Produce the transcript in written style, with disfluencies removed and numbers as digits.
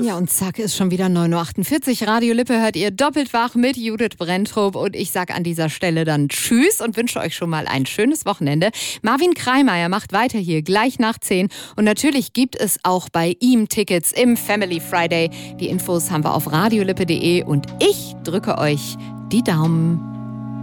Ja, und zack, ist schon wieder 9.48 Uhr. Radio Lippe hört ihr doppelt wach mit Judith Brenntrup. Und ich sag an dieser Stelle dann Tschüss und wünsche euch schon mal ein schönes Wochenende. Marvin Kreimeier macht weiter hier gleich nach 10. Und natürlich gibt es auch bei ihm Tickets im Family Friday. Die Infos haben wir auf radiolippe.de und ich drücke euch die Daumen.